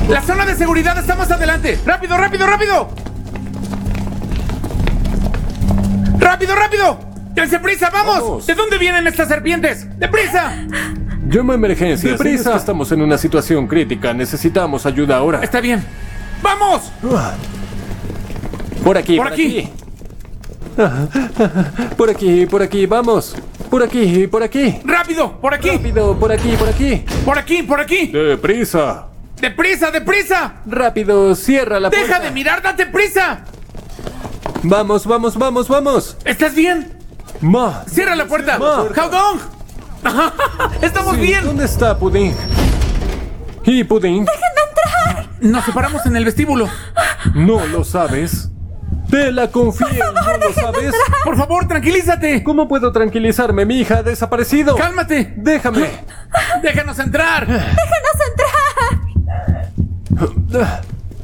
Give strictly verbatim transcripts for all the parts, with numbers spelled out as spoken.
La zona de seguridad está más adelante. ¡Rápido, rápido, rápido! ¡Rápido, rápido! ¡Dense prisa, vamos! Vamos. ¿De dónde vienen estas serpientes? ¡Deprisa! Llama a emergencia. Deprisa. Estamos en una situación crítica. Necesitamos ayuda ahora. Está bien. ¡Vamos! Por aquí, Por aquí. Por aquí, por aquí, vamos. Por aquí, por aquí. ¡Rápido! ¡Por aquí! Rápido, por aquí, por aquí. ¡Por aquí, por aquí! Deprisa. ¡Deprisa, deprisa! Rápido, cierra la puerta. ¡Deja de mirar, date prisa! Vamos, vamos, vamos, vamos. ¿Estás bien? Ma. ¡Cierra la puerta! Ma. ¡Jaudong! ¡Estamos Sí, bien! ¿Dónde está Pudding? ¿Y Pudding? Nos separamos en el vestíbulo. ¿No lo sabes? Te la confío, ¿no lo sabes? Por favor, tranquilízate. ¿Cómo puedo tranquilizarme? Mi hija ha desaparecido. ¡Cálmate! Déjame. ¡Déjanos entrar! ¡Déjanos entrar!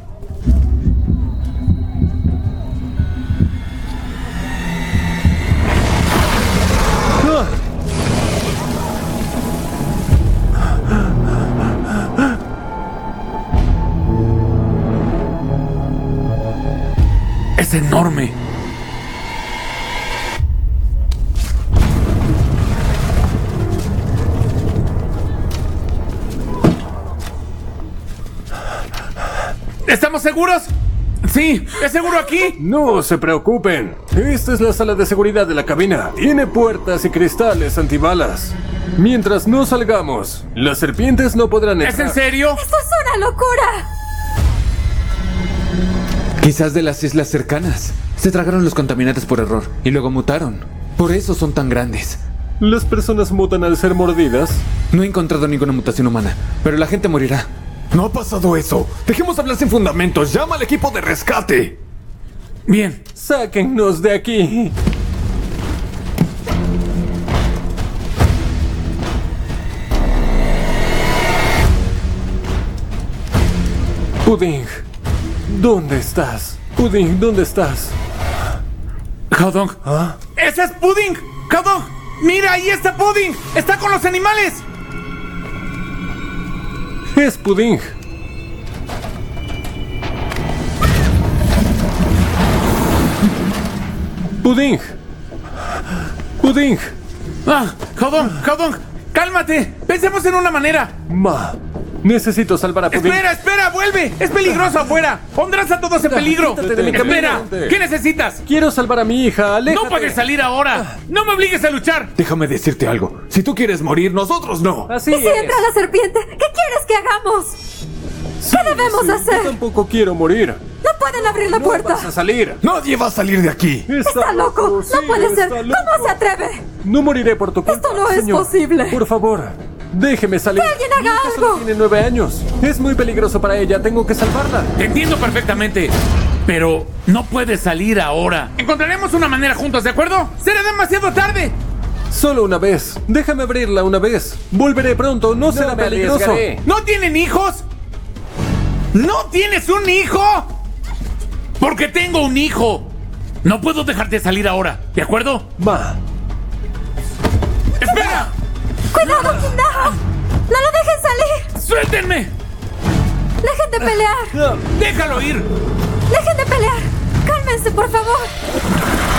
Es enorme. ¿Estamos seguros? Sí, ¿es seguro aquí? No se preocupen. Esta es la sala de seguridad de la cabina. Tiene puertas y cristales antibalas. Mientras no salgamos, las serpientes no podrán ¿Es entrar. en serio? ¡Esto es una locura! Quizás de las islas cercanas. Se tragaron los contaminantes por error y luego mutaron. Por eso son tan grandes. ¿Las personas mutan al ser mordidas? No he encontrado ninguna mutación humana, pero la gente morirá. No ha pasado eso. Dejemos de hablar sin fundamentos. Llama al equipo de rescate. Bien. ¡Sáquennos de aquí! Pudding, ¿dónde estás? Pudding, ¿dónde estás? Jaudong. ¡Ese es Pudding! ¡Jaudong! ¡Mira, ahí está Pudding! ¡Está con los animales! Es Pudding. Pudding. Pudding. ¡Ah! ¡Jaudong! ¡Jaudong! ¡Cálmate! ¡Pensemos en una manera! Ma, necesito salvar a Pudding. ¡Espera, espera! ¡Vuelve! ¡Es peligroso afuera! ¡Pondrás a todos en peligro! quítate de mi camino. ¡Espera! ¿Qué necesitas? Quiero salvar a mi hija, aléjate. ¡No puedes salir ahora! ¡No me obligues a luchar! Déjame decirte algo. Si tú quieres morir, nosotros no. Así ¿Y si es. entra la serpiente? ¿Qué quieres que hagamos? Sí, ¿Qué debemos sí, hacer? Yo tampoco quiero morir. No pueden abrir la puerta. Vas a salir. Nadie va a salir de aquí. Está loco. sí, No puede ser. está loco. ¿Cómo se atreve? No moriré por tu culpa. Esto no es señor. posible. Por favor, déjeme salir. Que alguien haga Mi hija solo algo. tiene nueve años. Es muy peligroso para ella. Tengo que salvarla. Te entiendo perfectamente, pero no puedes salir ahora. Encontraremos una manera juntos, ¿de acuerdo? ¡Será demasiado tarde! Solo una vez. Déjame abrirla una vez. Volveré pronto. No, será me peligroso. arriesgaré. ¿No tienen hijos? ¿No tienes un hijo? Porque tengo un hijo. No puedo dejarte salir ahora, ¿de acuerdo? Ma, ¡Espera! ¡Cuidado, no! ¡No lo dejen salir! ¡Suéltenme! ¡Dejen de pelear! ¡Déjalo ir! ¡Dejen de pelear! ¡Cálmense, por favor!